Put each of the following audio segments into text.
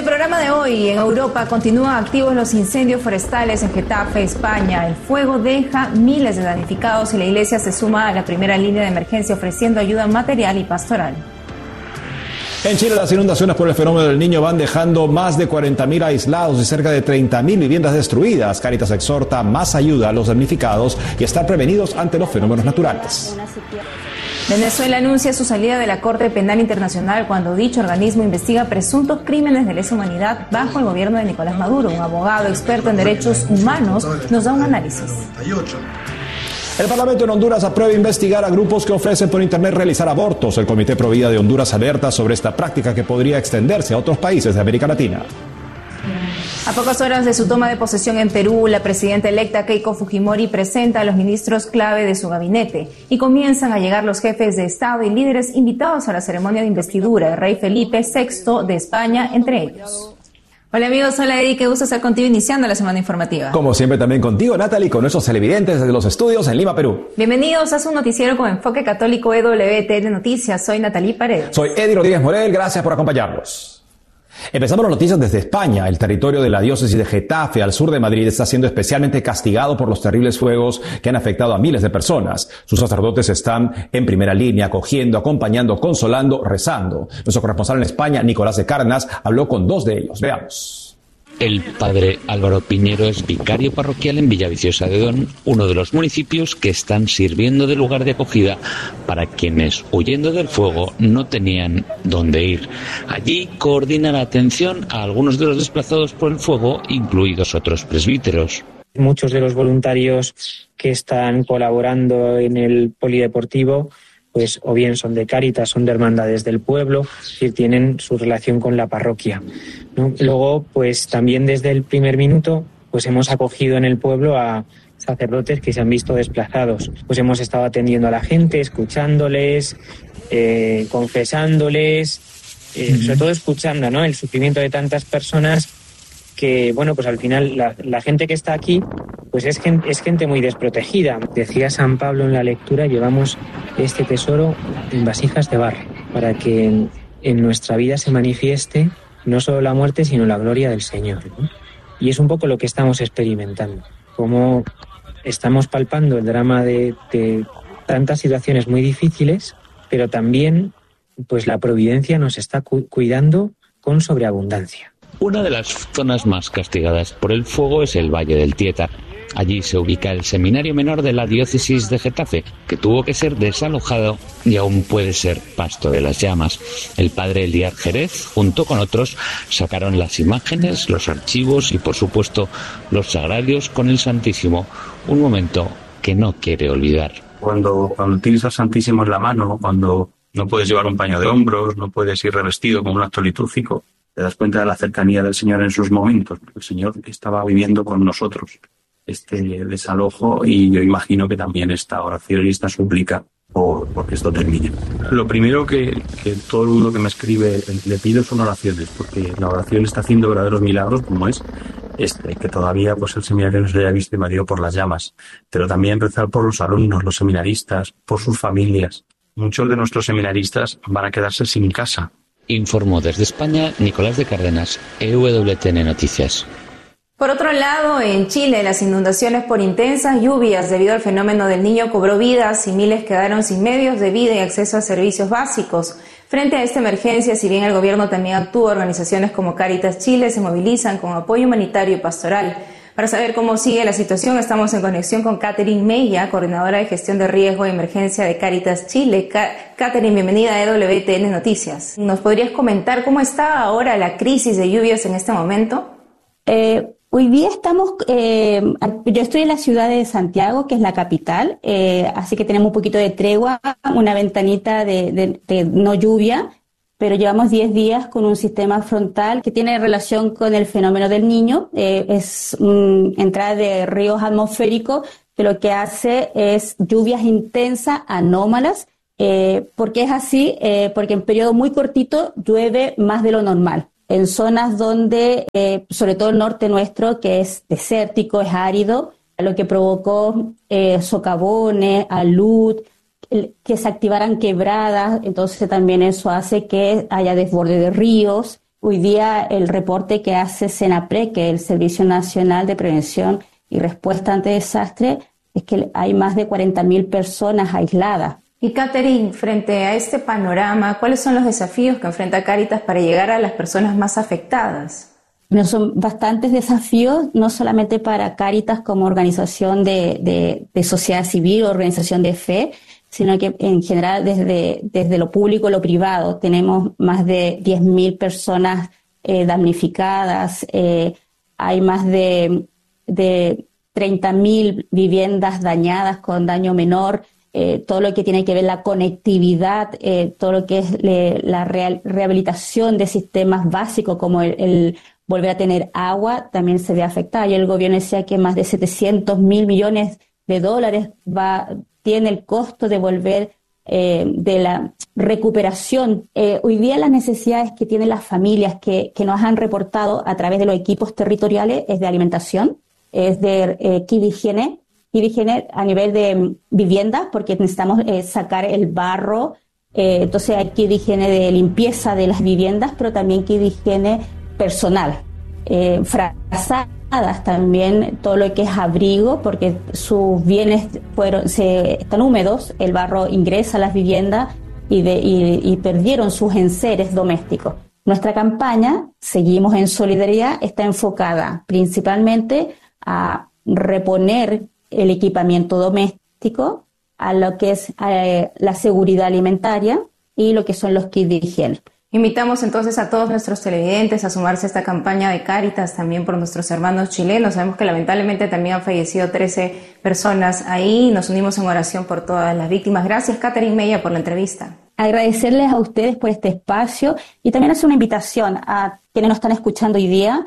el programa de hoy, en Europa continúan activos los incendios forestales en Getafe, España. El fuego deja miles de damnificados y la Iglesia se suma a la primera línea de emergencia ofreciendo ayuda material y pastoral. En Chile, las inundaciones por el fenómeno del Niño van dejando más de 40.000 aislados y cerca de 30.000 viviendas destruidas. Cáritas exhorta más ayuda a los damnificados y estar prevenidos ante los fenómenos naturales. Venezuela anuncia su salida de la Corte Penal Internacional cuando dicho organismo investiga presuntos crímenes de lesa humanidad bajo el gobierno de Nicolás Maduro. Un abogado experto en derechos humanos nos da un análisis. El Parlamento en Honduras aprueba investigar a grupos que ofrecen por internet realizar abortos. El Comité Pro Vida de Honduras alerta sobre esta práctica que podría extenderse a otros países de América Latina. A pocas horas de su toma de posesión en Perú, la presidenta electa Keiko Fujimori presenta a los ministros clave de su gabinete y comienzan a llegar los jefes de Estado y líderes invitados a la ceremonia de investidura, el rey Felipe VI de España entre ellos. Hola amigos, hola Eric, qué gusto estar contigo iniciando la semana informativa. Como siempre también contigo, Natalie, con nuestros televidentes desde los estudios en Lima, Perú. Bienvenidos a su noticiero con enfoque católico EWTN Noticias. Soy Natalie Paredes. Soy Eddie Rodríguez Morel, gracias por acompañarnos. Empezamos las noticias desde España. El territorio de la diócesis de Getafe, al sur de Madrid, está siendo especialmente castigado por los terribles fuegos que han afectado a miles de personas. Sus sacerdotes están en primera línea, acogiendo, acompañando, consolando, rezando. Nuestro corresponsal en España, Nicolás de Cárdenas, habló con dos de ellos. Veamos. El padre Álvaro Piñero es vicario parroquial en Villaviciosa de Odón, uno de los municipios que están sirviendo de lugar de acogida para quienes, huyendo del fuego, no tenían dónde ir. Allí coordina la atención a algunos de los desplazados por el fuego, incluidos otros presbíteros. Muchos de los voluntarios que están colaborando en el polideportivo pues o bien son de Cáritas, son de hermandades del pueblo, es decir, tienen su relación con la parroquia, ¿no? Luego, pues también desde el primer minuto, pues hemos acogido en el pueblo a sacerdotes que se han visto desplazados. Pues hemos estado atendiendo a la gente, escuchándoles, confesándoles, sobre todo escuchando, ¿no?, el sufrimiento de tantas personas que, bueno, pues al final la gente que está aquí pues es gente muy desprotegida. Decía San Pablo en la lectura, llevamos este tesoro en vasijas de barro para que en nuestra vida se manifieste no solo la muerte, sino la gloria del Señor, ¿no? Y es un poco lo que estamos experimentando, cómo estamos palpando el drama de tantas situaciones muy difíciles, pero también pues la providencia nos está cuidando con sobreabundancia. Una de las zonas más castigadas por el fuego es el Valle del Tieta. Allí se ubica el seminario menor de la diócesis de Getafe, que tuvo que ser desalojado y aún puede ser pasto de las llamas. El padre Eliar Jerez, junto con otros, sacaron las imágenes, los archivos y, por supuesto, los sagrarios con el Santísimo. Un momento que no quiere olvidar. Cuando tienes al Santísimo en la mano, cuando no puedes llevar un paño de hombros, no puedes ir revestido con un acto litúrgico, te das cuenta de la cercanía del Señor en sus momentos. El Señor estaba viviendo con nosotros este desalojo y yo imagino que también esta oración y esta súplica porque esto termine. Lo primero que todo el mundo que me escribe le pido son oraciones, porque la oración está haciendo verdaderos milagros, como es que todavía pues el seminario no se haya visto invadido por las llamas, pero también rezar por los alumnos, los seminaristas, por sus familias. Muchos de nuestros seminaristas van a quedarse sin casa. Informó desde España Nicolás de Cárdenas, EWTN Noticias. Por otro lado, en Chile, las inundaciones por intensas lluvias debido al fenómeno del Niño cobró vidas y miles quedaron sin medios de vida y acceso a servicios básicos. Frente a esta emergencia, si bien el gobierno también actúa, organizaciones como Cáritas Chile se movilizan con apoyo humanitario y pastoral. Para saber cómo sigue la situación, estamos en conexión con Catherine Mella, coordinadora de gestión de riesgo y emergencia de Cáritas Chile. Catherine, bienvenida a EWTN Noticias. ¿Nos podrías comentar cómo está ahora la crisis de lluvias en este momento? Hoy día estamos, yo estoy en la ciudad de Santiago, que es la capital, así que tenemos un poquito de tregua, una ventanita de no lluvia, pero llevamos 10 días con un sistema frontal que tiene relación con el fenómeno del Niño. Es entrada de ríos atmosféricos que lo que hace es lluvias intensas, anómalas. ¿Por qué es así? Porque en periodo muy cortito llueve más de lo normal. En zonas donde, sobre todo el norte nuestro, que es desértico, es árido, lo que provocó socavones, alud, que se activaran quebradas, entonces también eso hace que haya desborde de ríos, Hoy día el reporte que hace SENAPRED, que es el Servicio Nacional de Prevención y Respuesta ante Desastres, es que hay más de 40.000 personas aisladas. Y Catherine, frente a este panorama, ¿cuáles son los desafíos que enfrenta Cáritas para llegar a las personas más afectadas? Bueno, son bastantes desafíos, no solamente para Cáritas como organización de sociedad civil o organización de fe, sino que en general desde lo público y lo privado tenemos más de 10.000 personas damnificadas, hay más de 30.000 viviendas dañadas con daño menor, todo lo que tiene que ver la conectividad, todo lo que es la rehabilitación de sistemas básicos como el volver a tener agua también se ve afectada. Y el gobierno decía que más de 700.000 millones de dólares tiene el costo de volver de la recuperación. Hoy día las necesidades que tienen las familias que nos han reportado a través de los equipos territoriales es de alimentación, es de kit de higiene a nivel de vivienda, porque necesitamos sacar el barro, entonces hay kit de higiene de limpieza de las viviendas, pero también kit de higiene personal, frazadas también, todo lo que es abrigo, porque sus bienes están húmedos, el barro ingresa a las viviendas y perdieron sus enseres domésticos. Nuestra campaña, Seguimos en Solidaridad, está enfocada principalmente a reponer el equipamiento doméstico, a lo que es la seguridad alimentaria y lo que son los kits de higiene. Invitamos entonces a todos nuestros televidentes a sumarse a esta campaña de Cáritas, también por nuestros hermanos chilenos. Sabemos que lamentablemente también han fallecido 13 personas ahí. Nos unimos en oración por todas las víctimas. Gracias, Catherine Mella, por la entrevista. Agradecerles a ustedes por este espacio y también hacer una invitación a quienes nos están escuchando hoy día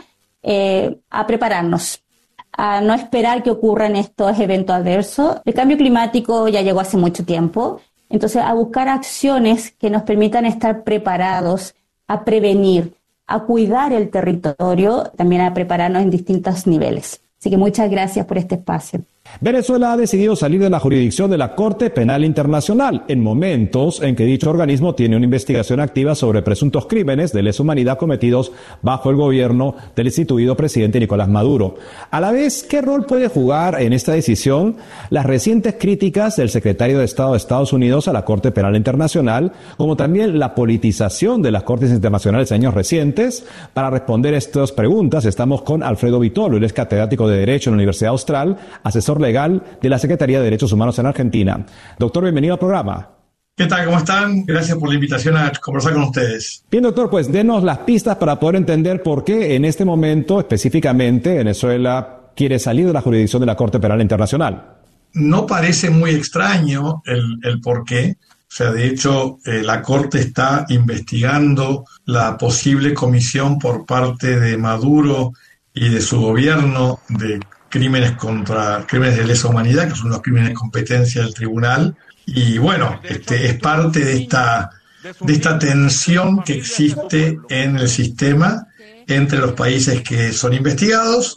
a prepararnos, a no esperar que ocurran estos eventos adversos. El cambio climático ya llegó hace mucho tiempo. Entonces, a buscar acciones que nos permitan estar preparados, a prevenir, a cuidar el territorio, también a prepararnos en distintos niveles. Así que muchas gracias por este espacio. Venezuela ha decidido salir de la jurisdicción de la Corte Penal Internacional en momentos en que dicho organismo tiene una investigación activa sobre presuntos crímenes de lesa humanidad cometidos bajo el gobierno del instituido presidente Nicolás Maduro. A la vez, ¿qué rol puede jugar en esta decisión las recientes críticas del secretario de Estado de Estados Unidos a la Corte Penal Internacional, como también la politización de las Cortes Internacionales en años recientes? Para responder estas preguntas estamos con Alfredo Vitolo, él es catedrático de Derecho en la Universidad Austral, asesor legal de la Secretaría de Derechos Humanos en Argentina. Doctor, bienvenido al programa. ¿Qué tal? ¿Cómo están? Gracias por la invitación a conversar con ustedes. Bien, doctor, pues denos las pistas para poder entender por qué en este momento específicamente Venezuela quiere salir de la jurisdicción de la Corte Penal Internacional. No parece muy extraño el por qué. O sea, de hecho, la Corte está investigando la posible comisión por parte de Maduro y de su gobierno de crímenes de lesa humanidad, que son los crímenes de competencia del tribunal. Y bueno, es parte de esta tensión que existe en el sistema entre los países que son investigados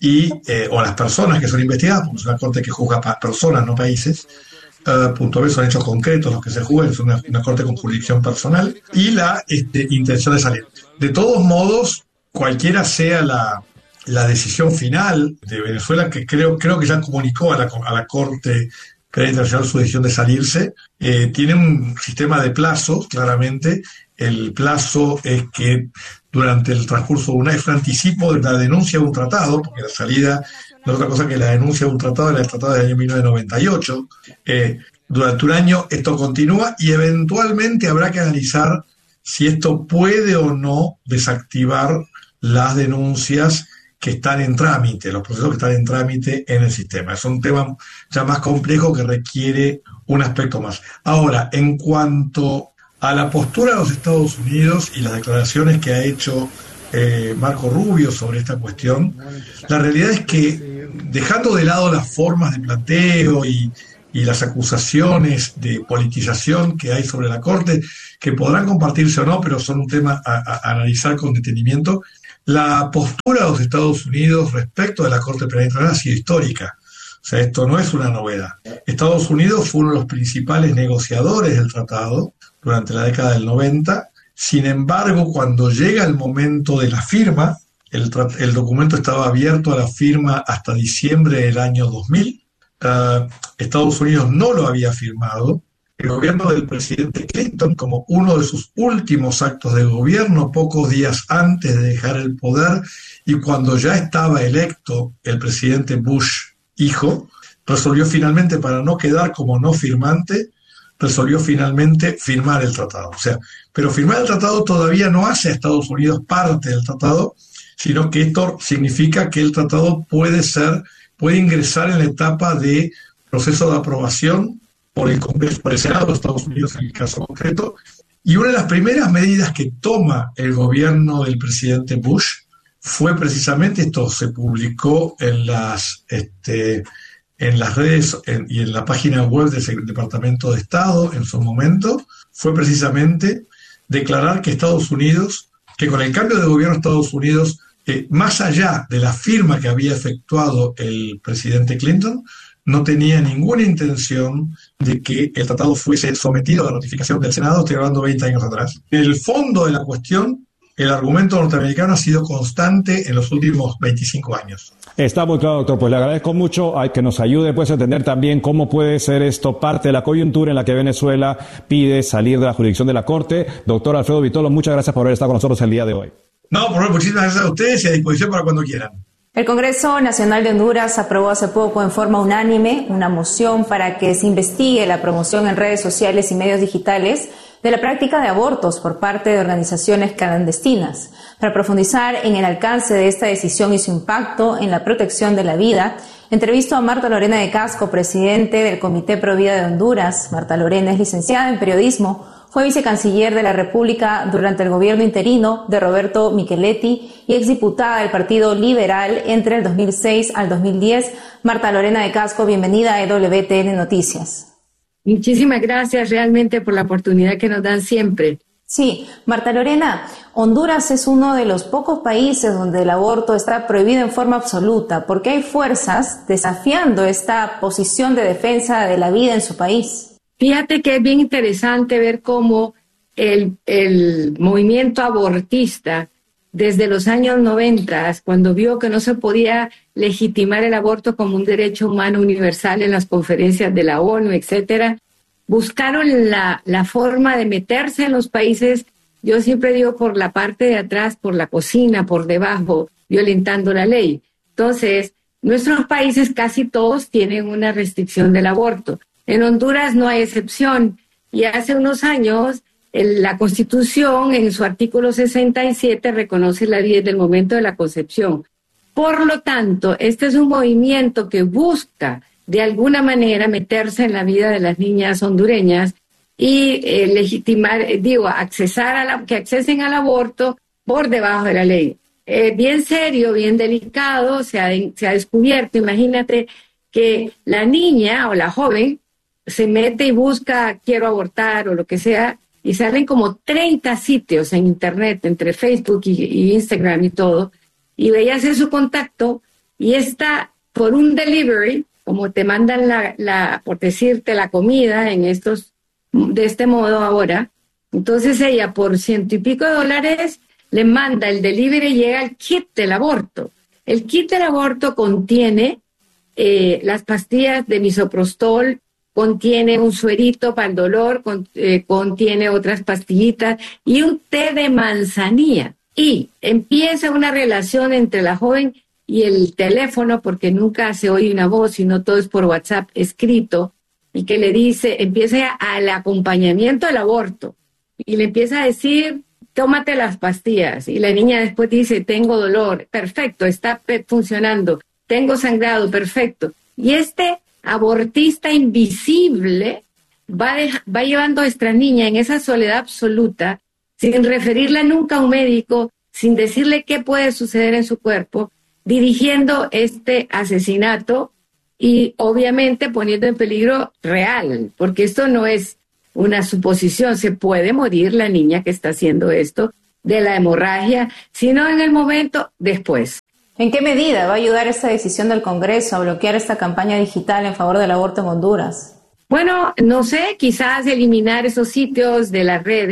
o las personas que son investigadas, porque es una corte que juzga personas, no países. Punto B, son hechos concretos los que se juzgan, es una corte con jurisdicción personal, y la intención de salir. De todos modos, cualquiera sea la decisión final de Venezuela, que creo que ya comunicó a la Corte Penal Internacional su decisión de salirse, tiene un sistema de plazos, claramente. El plazo es que durante el transcurso de un anticipo de la denuncia de un tratado, porque la salida no es otra cosa que la denuncia de un tratado, era el tratado del año 1998. Durante un año esto continúa y eventualmente habrá que analizar si esto puede o no desactivar las denuncias que están en trámite, los procesos que están en trámite en el sistema. Es un tema ya más complejo que requiere un aspecto más. Ahora, en cuanto a la postura de los Estados Unidos y las declaraciones que ha hecho Marco Rubio sobre esta cuestión, la realidad es que, dejando de lado las formas de planteo y las acusaciones de politización que hay sobre la Corte, que podrán compartirse o no, pero son un tema a analizar con detenimiento, la postura de los Estados Unidos respecto de la Corte Penal Internacional ha sido histórica. O sea, esto no es una novedad. Estados Unidos fue uno de los principales negociadores del tratado durante la década del 90, Sin embargo, cuando llega el momento de la firma, el documento estaba abierto a la firma hasta diciembre del año 2000. Estados Unidos no lo había firmado. El gobierno del presidente Clinton, como uno de sus últimos actos de gobierno, pocos días antes de dejar el poder y cuando ya estaba electo el presidente Bush hijo, resolvió finalmente, para no quedar como no firmante, resolvió finalmente firmar el tratado. O sea, pero firmar el tratado todavía no hace a Estados Unidos parte del tratado, sino que esto significa que el tratado puede ingresar en la etapa de proceso de aprobación por el Congreso, por el Senado de Estados Unidos en el caso concreto. Y una de las primeras medidas que toma el gobierno del presidente Bush fue precisamente esto, se publicó en las redes y en la página web del Departamento de Estado en su momento, fue precisamente declarar que Estados Unidos, que con el cambio de gobierno de Estados Unidos, más allá de la firma que había efectuado el presidente Clinton, no tenía ninguna intención de que el tratado fuese sometido a la notificación del Senado, estoy hablando 20 años atrás. En el fondo de la cuestión, el argumento norteamericano ha sido constante en los últimos 25 años. Está muy claro, doctor. Pues le agradezco mucho a que nos ayude pues, a entender también cómo puede ser esto parte de la coyuntura en la que Venezuela pide salir de la jurisdicción de la Corte. Doctor Alfredo Vitolo, muchas gracias por haber estado con nosotros el día de hoy. No, por favor, muchísimas gracias a ustedes y a disposición para cuando quieran. El Congreso Nacional de Honduras aprobó hace poco en forma unánime una moción para que se investigue la promoción en redes sociales y medios digitales de la práctica de abortos por parte de organizaciones clandestinas. Para profundizar en el alcance de esta decisión y su impacto en la protección de la vida, entrevisto a Marta Lorena de Casco, presidente del Comité Pro Vida de Honduras. Marta Lorena es licenciada en periodismo, fue vicecanciller de la República durante el gobierno interino de Roberto Micheletti y exdiputada del Partido Liberal entre el 2006 al 2010. Marta Lorena de Casco, bienvenida a EWTN Noticias. Muchísimas gracias realmente por la oportunidad que nos dan siempre. Sí, Marta Lorena, Honduras es uno de los pocos países donde el aborto está prohibido en forma absoluta. ¿Por qué hay fuerzas desafiando esta posición de defensa de la vida en su país? Fíjate que es bien interesante ver cómo el movimiento abortista desde los años 90, cuando vio que no se podía legitimar el aborto como un derecho humano universal en las conferencias de la ONU, etcétera, buscaron la forma de meterse en los países, yo siempre digo por la parte de atrás, por la cocina, por debajo, violentando la ley. Entonces, nuestros países casi todos tienen una restricción del aborto. En Honduras no hay excepción, y hace unos años la Constitución en su artículo 67 reconoce la vida desde el momento de la concepción. Por lo tanto, este es un movimiento que busca de alguna manera meterse en la vida de las niñas hondureñas y que accesen al aborto por debajo de la ley. Bien serio, bien delicado, se ha descubierto, imagínate que la niña o la joven se mete y busca quiero abortar o lo que sea, y salen como 30 sitios en internet, entre Facebook y Instagram y todo, y ella hace su contacto y está por un delivery, como te mandan por decirte la comida de este modo ahora. Entonces ella por $100 y pico le manda el delivery y llega el kit del aborto. El kit del aborto contiene las pastillas de misoprostol, contiene un suerito para el dolor, contiene otras pastillitas y un té de manzanilla. Y empieza una relación entre la joven y el teléfono, porque nunca se oye una voz, sino todo es por WhatsApp escrito, y que le dice, empieza al acompañamiento del aborto, y le empieza a decir, tómate las pastillas, y la niña después dice, tengo dolor, perfecto, está funcionando, tengo sangrado, perfecto. Y este abortista invisible va llevando a esta niña en esa soledad absoluta, sin referirla nunca a un médico, sin decirle qué puede suceder en su cuerpo, dirigiendo este asesinato y obviamente poniendo en peligro real, porque esto no es una suposición, se puede morir la niña que está haciendo esto de la hemorragia, sino en el momento después. ¿En qué medida va a ayudar esta decisión del Congreso a bloquear esta campaña digital en favor del aborto en Honduras? Bueno, no sé, quizás eliminar esos sitios de las redes,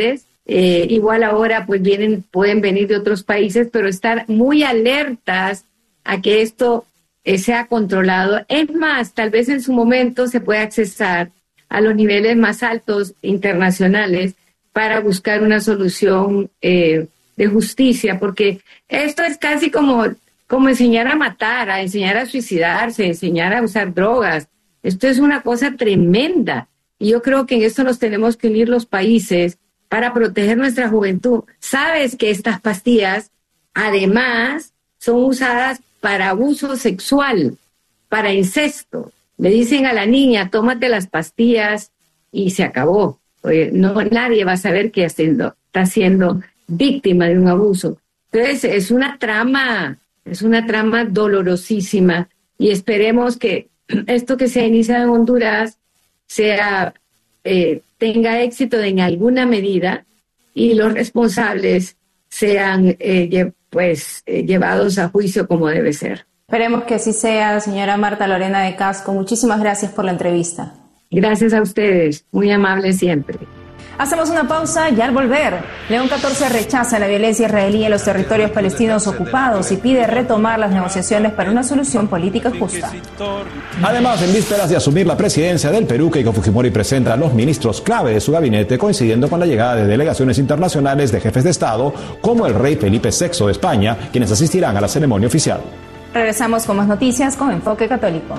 igual ahora pues pueden venir de otros países, pero estar muy alertas a que esto sea controlado. Es más, tal vez en su momento se pueda accesar a los niveles más altos internacionales para buscar una solución de justicia, porque esto es casi como enseñar a matar, a enseñar a suicidarse, enseñar a usar drogas. Esto es una cosa tremenda. Y yo creo que en esto nos tenemos que unir los países para proteger nuestra juventud. Sabes que estas pastillas, además, son usadas para abuso sexual, para incesto. Le dicen a la niña, tómate las pastillas y se acabó. Oye, nadie va a saber que está siendo víctima de un abuso. Entonces, es una trama dolorosísima y esperemos que esto que se ha iniciado en Honduras tenga éxito en alguna medida y los responsables sean llevados a juicio como debe ser. Esperemos que así sea, señora Marta Lorena de Casco. Muchísimas gracias por la entrevista. Gracias a ustedes, muy amables siempre. Hacemos una pausa y al volver, León XIV rechaza la violencia israelí en los territorios palestinos ocupados y pide retomar las negociaciones para una solución política justa. Además, en vísperas de asumir la presidencia del Perú, Keiko Fujimori presenta a los ministros clave de su gabinete, coincidiendo con la llegada de delegaciones internacionales de jefes de Estado, como el rey Felipe VI de España, quienes asistirán a la ceremonia oficial. Regresamos con más noticias con Enfoque Católico.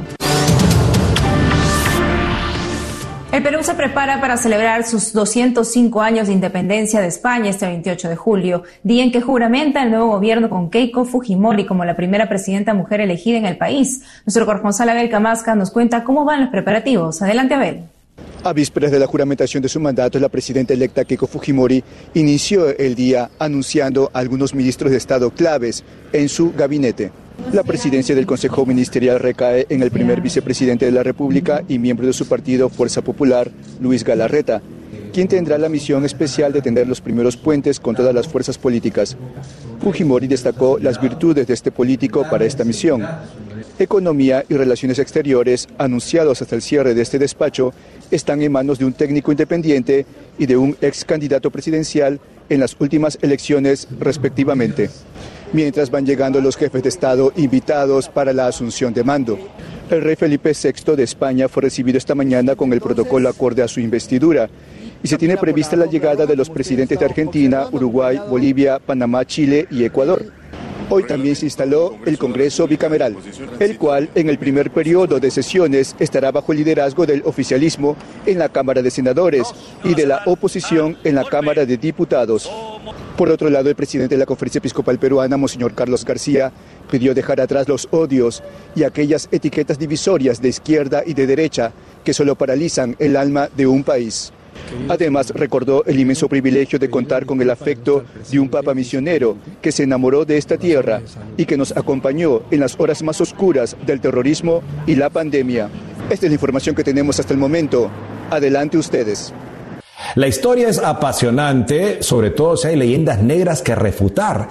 El Perú se prepara para celebrar sus 205 años de independencia de España este 28 de julio, día en que juramenta el nuevo gobierno con Keiko Fujimori como la primera presidenta mujer elegida en el país. Nuestro corresponsal Abel Camasca nos cuenta cómo van los preparativos. Adelante, Abel. A vísperas de la juramentación de su mandato, la presidenta electa Keiko Fujimori inició el día anunciando a algunos ministros de Estado claves en su gabinete. La presidencia del Consejo Ministerial recae en el primer vicepresidente de la República y miembro de su partido Fuerza Popular, Luis Galarreta, quien tendrá la misión especial de tender los primeros puentes con todas las fuerzas políticas. Fujimori destacó las virtudes de este político para esta misión. Economía y relaciones exteriores, anunciados hasta el cierre de este despacho, están en manos de un técnico independiente y de un ex candidato presidencial en las últimas elecciones respectivamente. Mientras van llegando los jefes de Estado invitados para la asunción de mando. El rey Felipe VI de España fue recibido esta mañana con el protocolo acorde a su investidura y se tiene prevista la llegada de los presidentes de Argentina, Uruguay, Bolivia, Panamá, Chile y Ecuador. Hoy también se instaló el Congreso Bicameral, el cual en el primer periodo de sesiones estará bajo el liderazgo del oficialismo en la Cámara de Senadores y de la oposición en la Cámara de Diputados. Por otro lado, el presidente de la Conferencia Episcopal Peruana, Monseñor Carlos García, pidió dejar atrás los odios y aquellas etiquetas divisorias de izquierda y de derecha que solo paralizan el alma de un país. Además, recordó el inmenso privilegio de contar con el afecto de un papa misionero que se enamoró de esta tierra y que nos acompañó en las horas más oscuras del terrorismo y la pandemia. Esta es la información que tenemos hasta el momento. Adelante ustedes. La historia es apasionante, sobre todo si hay leyendas negras que refutar.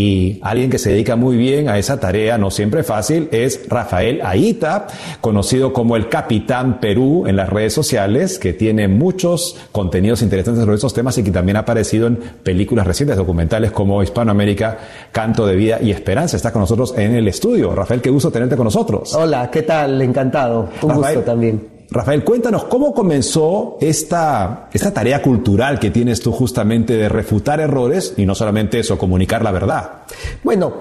Y alguien que se dedica muy bien a esa tarea, no siempre fácil, es Rafael Ayita, conocido como el Capitán Perú en las redes sociales, que tiene muchos contenidos interesantes sobre esos temas y que también ha aparecido en películas recientes, documentales como Hispanoamérica, Canto de Vida y Esperanza. Está con nosotros en el estudio. Rafael, qué gusto tenerte con nosotros. Hola, ¿qué tal? Encantado. Un gusto también. Rafael, cuéntanos, ¿cómo comenzó esta tarea cultural que tienes tú justamente de refutar errores y no solamente eso, comunicar la verdad? Bueno,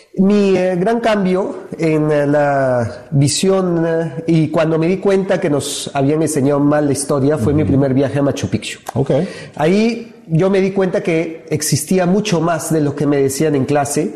mi gran cambio en la visión y cuando me di cuenta que nos habían enseñado mal la historia fue mi primer viaje a Machu Picchu. Okay. Ahí yo me di cuenta que existía mucho más de lo que me decían en clase.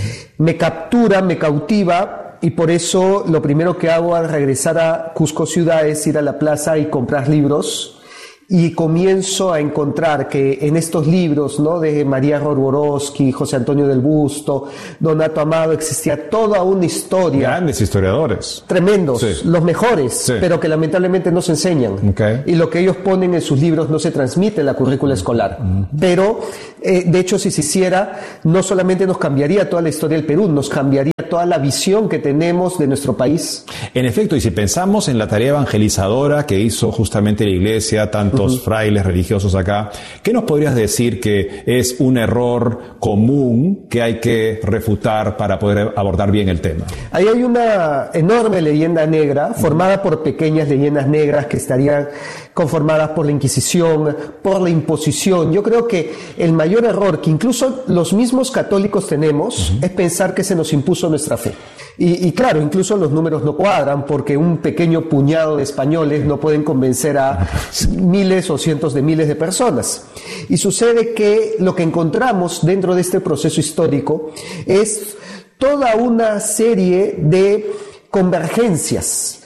Me captura, me cautiva. Y por eso lo primero que hago al regresar a Cusco ciudad es ir a la plaza y comprar libros. Y comienzo a encontrar que en estos libros, ¿no?, de María Roborowski, José Antonio del Busto, Donato Amado, existía toda una historia. Grandes historiadores. Tremendos, sí. Los mejores, sí. Pero que lamentablemente no se enseñan. Okay. Y lo que ellos ponen en sus libros no se transmite en la currícula escolar. Pero, de hecho, si se hiciera, no solamente nos cambiaría toda la historia del Perú, nos cambiaría toda la visión que tenemos de nuestro país. En efecto, y si pensamos en la tarea evangelizadora que hizo justamente la Iglesia, tanto tantos frailes religiosos acá. ¿Qué nos podrías decir que es un error común que hay que refutar para poder abordar bien el tema? Ahí hay una enorme leyenda negra formada por pequeñas leyendas negras que estarían conformadas por la Inquisición, por la imposición. Yo creo que el mayor error que incluso los mismos católicos tenemos es pensar que se nos impuso nuestra fe. Y claro, incluso los números no cuadran porque un pequeño puñado de españoles no pueden convencer a miles o cientos de miles de personas. Y sucede que lo que encontramos dentro de este proceso histórico es toda una serie de convergencias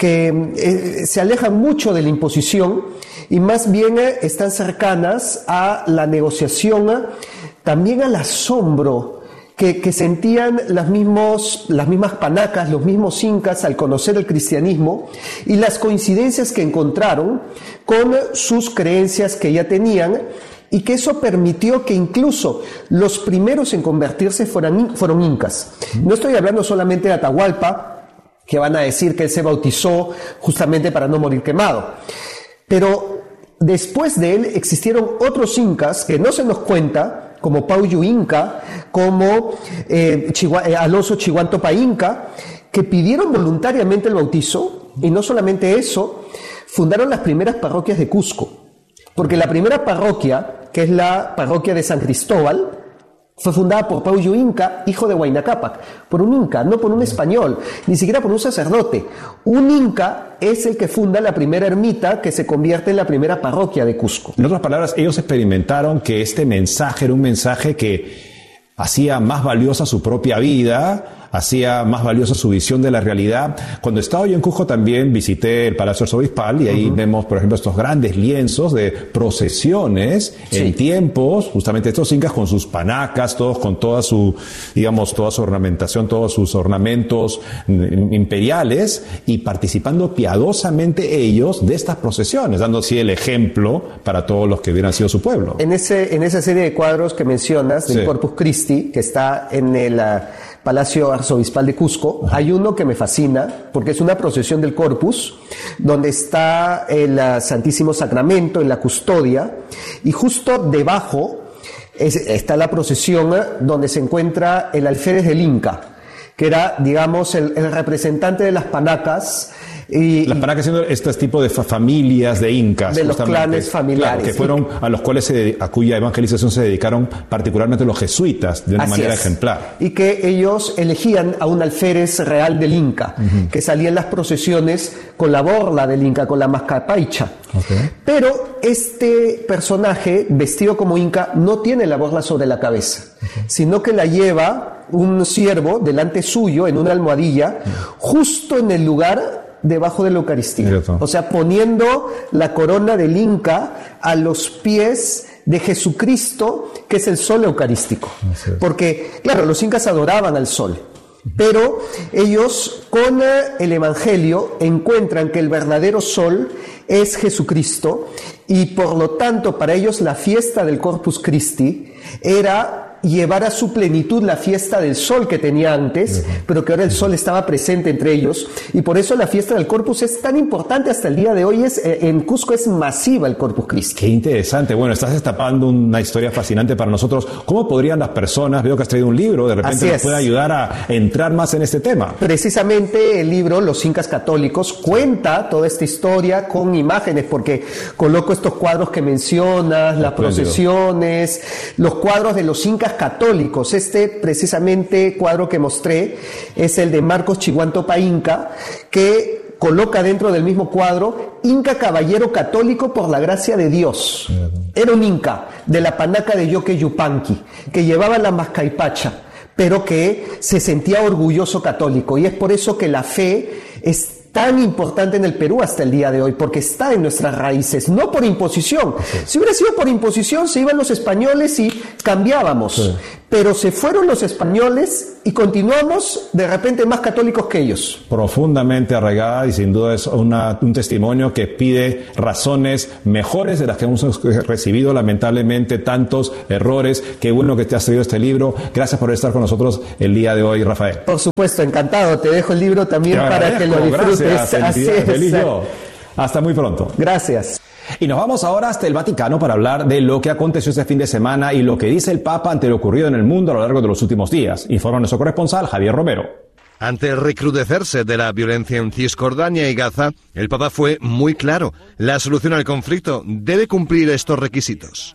que se alejan mucho de la imposición y más bien están cercanas a la negociación, también al asombro que sentían las mismas panacas, los mismos incas al conocer el cristianismo y las coincidencias que encontraron con sus creencias que ya tenían, y que eso permitió que incluso los primeros en convertirse fueron incas. No estoy hablando solamente de Atahualpa, que van a decir que él se bautizó justamente para no morir quemado. Pero después de él existieron otros incas que no se nos cuenta, como Pauyu Inca, como Alonso Chihuantopa Inca, que pidieron voluntariamente el bautizo, y no solamente eso, fundaron las primeras parroquias de Cusco. Porque la primera parroquia, que es la parroquia de San Cristóbal, fue fundada por Pauyu Inca, hijo de Huayna Cápac, por un inca, no por un español, ni siquiera por un sacerdote. Un inca es el que funda la primera ermita que se convierte en la primera parroquia de Cusco. En otras palabras, ellos experimentaron que este mensaje era un mensaje que hacía más valiosa su propia vida, hacía más valiosa su visión de la realidad. Cuando estaba yo en Cusco también visité el Palacio Arzobispal y ahí vemos, por ejemplo, estos grandes lienzos de procesiones en tiempos, justamente estos incas con sus panacas, todos con toda su, digamos, toda su ornamentación, todos sus ornamentos imperiales y participando piadosamente ellos de estas procesiones, dando así el ejemplo para todos los que hubieran sido su pueblo. En esa serie de cuadros que mencionas, del Corpus Christi, que está en el Palacio Arzobispal de Cusco, hay uno que me fascina porque es una procesión del Corpus donde está el Santísimo Sacramento en la custodia y justo debajo está la procesión donde se encuentra el alférez del Inca, que era, digamos, el representante de las panacas. Y las panacas siendo este tipo de familias de incas. De los clanes familiares. Claro, que fueron a los cuales a cuya evangelización se dedicaron particularmente los jesuitas de una manera ejemplar. Y que ellos elegían a un alférez real del Inca, que salía en las procesiones con la borla del Inca, con la mascapaicha. Pero este personaje, vestido como Inca, no tiene la borla sobre la cabeza, sino que la lleva un siervo delante suyo en una almohadilla, justo en el lugar debajo de la Eucaristía. O sea, poniendo la corona del Inca a los pies de Jesucristo, que es el sol eucarístico. Porque, claro, los incas adoraban al sol, pero ellos con el Evangelio encuentran que el verdadero sol es Jesucristo y por lo tanto para ellos la fiesta del Corpus Christi era llevar a su plenitud la fiesta del sol que tenía antes, pero que ahora el sol estaba presente entre ellos, y por eso la fiesta del Corpus es tan importante hasta el día de hoy. En Cusco es masiva el Corpus Christi. Qué interesante. Bueno, estás destapando una historia fascinante para nosotros. ¿Cómo podrían las personas, veo que has traído un libro, de repente nos puede ayudar a entrar más en este tema? Precisamente el libro Los Incas Católicos cuenta toda esta historia con imágenes, porque coloco estos cuadros que mencionas, las procesiones, los cuadros de los incas católicos. Este precisamente cuadro que mostré es el de Marcos Chihuantopa Inca, que coloca dentro del mismo cuadro Inca caballero católico por la gracia de Dios. Era un inca de la panaca de Yoque Yupanqui, que llevaba la mascaipacha, pero que se sentía orgulloso católico, y es por eso que la fe es tan importante en el Perú hasta el día de hoy, porque está en nuestras raíces, no por imposición. Si hubiera sido por imposición, se iban los españoles y cambiábamos. Pero se fueron los españoles y continuamos de repente más católicos que ellos. Profundamente arraigada, y sin duda es un testimonio que pide razones mejores de las que hemos recibido lamentablemente tantos errores. Qué bueno que te has traído este libro. Gracias por estar con nosotros el día de hoy, Rafael. Por supuesto, encantado. Te dejo el libro también para que lo disfrutes. Gracias, feliz yo. Hasta muy pronto. Gracias. Y nos vamos ahora hasta el Vaticano para hablar de lo que aconteció este fin de semana y lo que dice el Papa ante lo ocurrido en el mundo a lo largo de los últimos días. Informa nuestro corresponsal Javier Romero. Ante el recrudecerse de la violencia en Cisjordania y Gaza, el Papa fue muy claro. La solución al conflicto debe cumplir estos requisitos.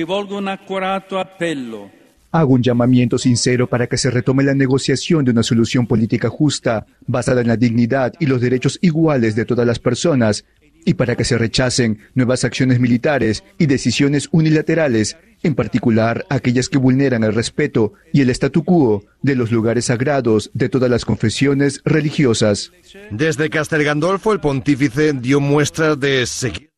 Hago un llamamiento sincero para que se retome la negociación de una solución política justa, basada en la dignidad y los derechos iguales de todas las personas, y para que se rechacen nuevas acciones militares y decisiones unilaterales, en particular aquellas que vulneran el respeto y el statu quo de los lugares sagrados de todas las confesiones religiosas. Desde Castel Gandolfo, el pontífice dio muestras de seguir.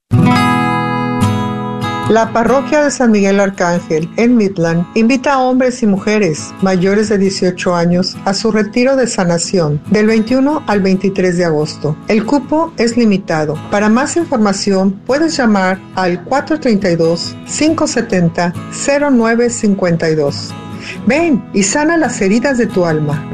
La parroquia de San Miguel Arcángel, en Midland, invita a hombres y mujeres mayores de 18 años a su retiro de sanación del 21 al 23 de agosto. El cupo es limitado. Para más información, puedes llamar al 432-570-0952. Ven y sana las heridas de tu alma.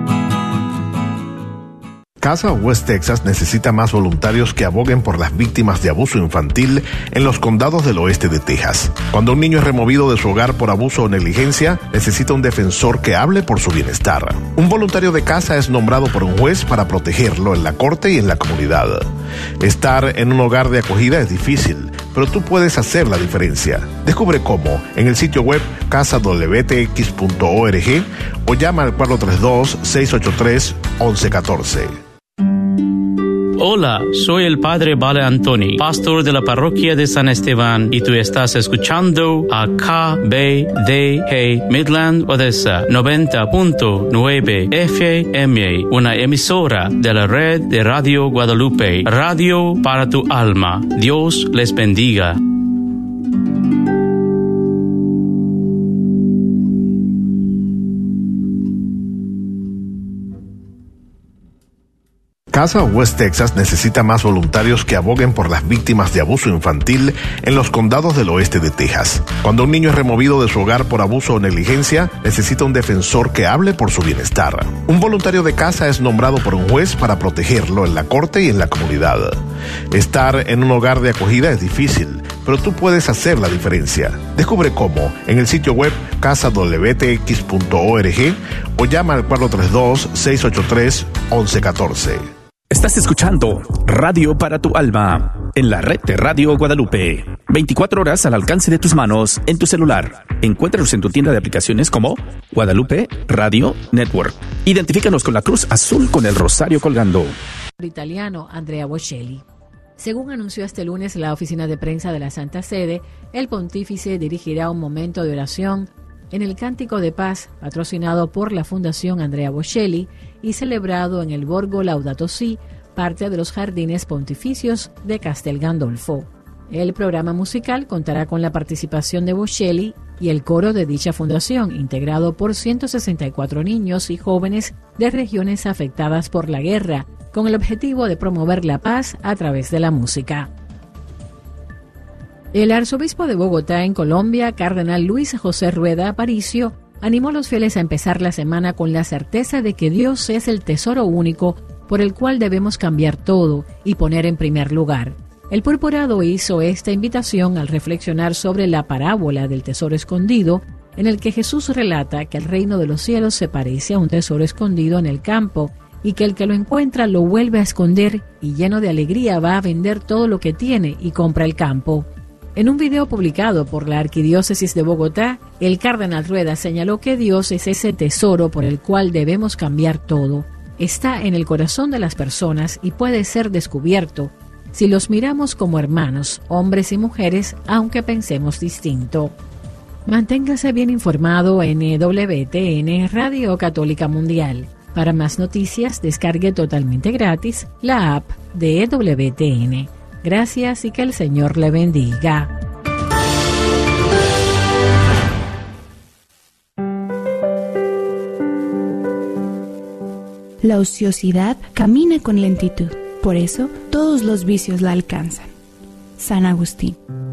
Casa West Texas necesita más voluntarios que aboguen por las víctimas de abuso infantil en los condados del oeste de Texas. Cuando un niño es removido de su hogar por abuso o negligencia, necesita un defensor que hable por su bienestar. Un voluntario de casa es nombrado por un juez para protegerlo en la corte y en la comunidad. Estar en un hogar de acogida es difícil, pero tú puedes hacer la diferencia. Descubre cómo en el sitio web casadwtx.org o llama al 432-683-1114. Hola, soy el padre Vale Antoni, pastor de la parroquia de San Esteban, y tú estás escuchando a KBDG Midland Odessa 90.9 FM, una emisora de la red de Radio Guadalupe, radio para tu alma. Dios les bendiga. Casa West Texas necesita más voluntarios que aboguen por las víctimas de abuso infantil en los condados del oeste de Texas. Cuando un niño es removido de su hogar por abuso o negligencia, necesita un defensor que hable por su bienestar. Un voluntario de casa es nombrado por un juez para protegerlo en la corte y en la comunidad. Estar en un hogar de acogida es difícil, pero tú puedes hacer la diferencia. Descubre cómo en el sitio web casadwtx.org o llama al 432-683-1114. Estás escuchando Radio para tu alma en la red de Radio Guadalupe. 24 horas al alcance de tus manos en tu celular. Encuéntranos en tu tienda de aplicaciones como Guadalupe Radio Network. Identifícanos con la cruz azul con el rosario colgando. Italiano Andrea Bocelli. Según anunció este lunes la oficina de prensa de la Santa Sede, el pontífice dirigirá un momento de oración en el Cántico de Paz, patrocinado por la Fundación Andrea Bocelli y celebrado en el Borgo Laudato Si, parte de los jardines pontificios de Castel Gandolfo. El programa musical contará con la participación de Bocelli y el coro de dicha fundación, integrado por 164 niños y jóvenes de regiones afectadas por la guerra, con el objetivo de promover la paz a través de la música. El arzobispo de Bogotá, en Colombia, cardenal Luis José Rueda Aparicio, animó a los fieles a empezar la semana con la certeza de que Dios es el tesoro único por el cual debemos cambiar todo y poner en primer lugar. El purpurado hizo esta invitación al reflexionar sobre la parábola del tesoro escondido, en el que Jesús relata que el reino de los cielos se parece a un tesoro escondido en el campo y que el que lo encuentra lo vuelve a esconder y lleno de alegría va a vender todo lo que tiene y compra el campo. En un video publicado por la Arquidiócesis de Bogotá, el cardenal Rueda señaló que Dios es ese tesoro por el cual debemos cambiar todo. Está en el corazón de las personas y puede ser descubierto si los miramos como hermanos, hombres y mujeres, aunque pensemos distinto. Manténgase bien informado en EWTN Radio Católica Mundial. Para más noticias, descargue totalmente gratis la app de EWTN. Gracias y que el Señor le bendiga. La ociosidad camina con lentitud, por eso todos los vicios la alcanzan. San Agustín.